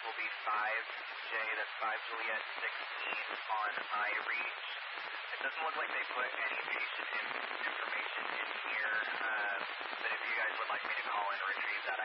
will be 5J, that's 5 Juliet 16 on iReach. It doesn't look like they put any patient information